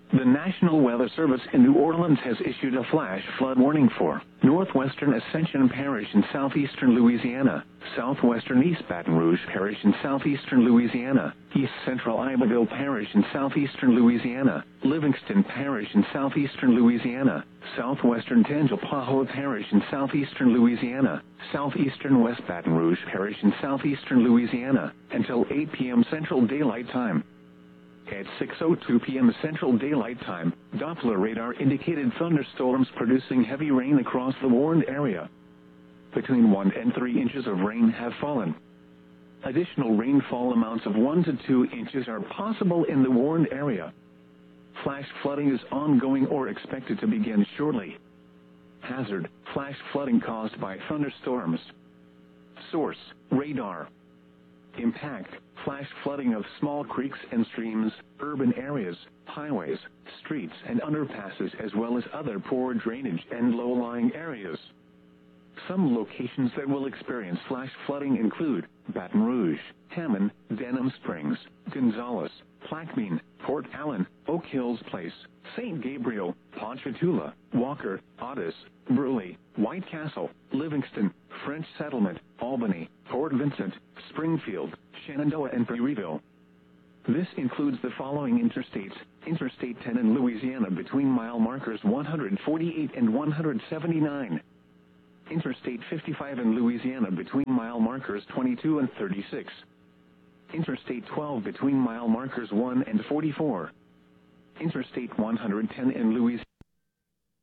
The National Weather Service in New Orleans has issued a flash flood warning for northwestern Ascension Parish in southeastern Louisiana, southwestern East Baton Rouge Parish in southeastern Louisiana, East Central Iberville Parish in southeastern Louisiana, Livingston Parish in southeastern Louisiana, southwestern Tangipahoa Parish in southeastern Louisiana, southeastern West Baton Rouge Parish in southeastern Louisiana, until 8 p.m. Central Daylight Time. At 6:02 p.m. Central Daylight Time, Doppler radar indicated thunderstorms producing heavy rain across the warned area. Between 1 and 3 inches of rain have fallen. Additional rainfall amounts of 1 to 2 inches are possible in the warned area. Flash flooding is ongoing or expected to begin shortly. Hazard: flash flooding caused by thunderstorms. Source: radar. Impact: flash flooding of small creeks and streams, urban areas, highways, streets and underpasses, as well as other poor drainage and low-lying areas. Some locations that will experience flash flooding include Baton Rouge, Hammond, Denham Springs, Gonzales, Plaquemine, Port Allen, Oak Hills Place, St. Gabriel, Ponchatoula, Walker, Otis, Burley, White Castle, Livingston, French Settlement, Albany, Port Vincent, Springfield, Shenandoah and Prairieville. This includes the following interstates: Interstate 10 in Louisiana between mile markers 148 and 179. Interstate 55 in Louisiana between mile markers 22 and 36. Interstate 12 between mile markers 1 and 44. Interstate 110 in Louisiana